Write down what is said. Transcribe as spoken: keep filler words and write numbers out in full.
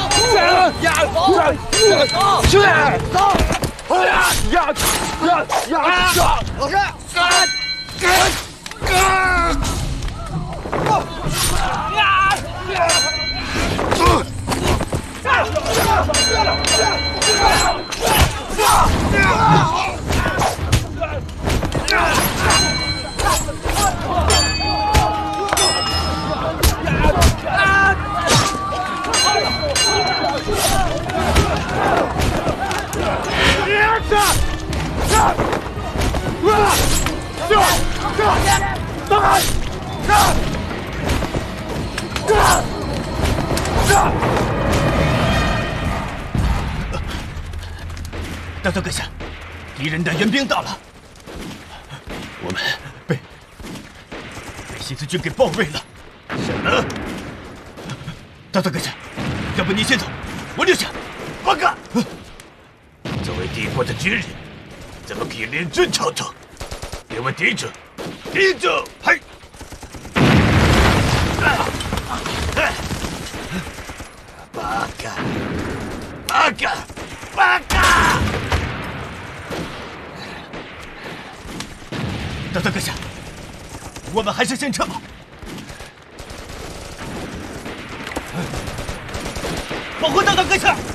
去！走！呀呀呀呀！老师，干！干！干！呀！ 大头阁下，敌人的援兵到了，我们被被西子军给包围了。什么？大头阁下，要不你先走，我留下。报告。作为帝国的军人，怎么可以连尊操头？给我顶住！顶住！嘿！八嘎！八嘎！八嘎！大头阁下，我们还是先撤吧。保护大头阁下！